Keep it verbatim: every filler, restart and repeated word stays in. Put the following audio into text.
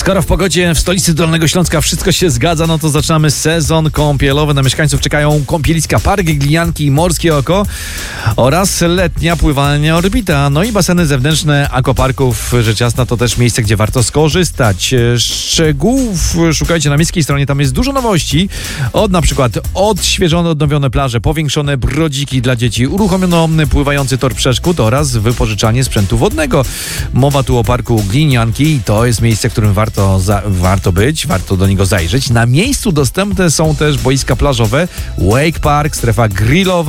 Skoro w pogodzie w stolicy Dolnego Śląska wszystko się zgadza, no to zaczynamy sezon kąpielowy. Na mieszkańców czekają kąpieliska Park Glijanki i Morskie Oko oraz letnia pływalnia Orbita. No i baseny zewnętrzne aquaparków rzecz jasna to też miejsce, gdzie warto skorzystać. Szczegółów szukajcie na miejskiej stronie, tam jest dużo nowości. Od na przykład odświeżone, odnowione plaże, powiększone brodziki dla dzieci, uruchomiono pływający tor przeszkód oraz wypożyczanie sprzętu wodnego. Mowa tu o parku Glinianki i to jest miejsce, w którym warto, za, warto być, warto do niego zajrzeć. Na miejscu dostępne są też boiska plażowe, wake park, strefa grillowa,